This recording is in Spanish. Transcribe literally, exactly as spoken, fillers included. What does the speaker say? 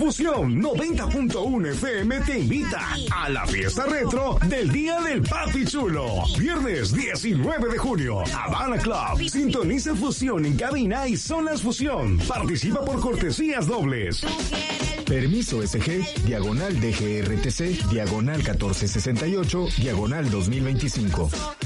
Fusión noventa punto uno F M te invita a la fiesta retro del Día del Papi Chulo. Viernes diecinueve de junio, Habana Club. Sintoniza Fusión en cabina y Zonas Fusión. Participa por cortesías dobles. Permiso S G, diagonal D G R T C, diagonal catorce sesenta y ocho, diagonal dos mil veinticinco.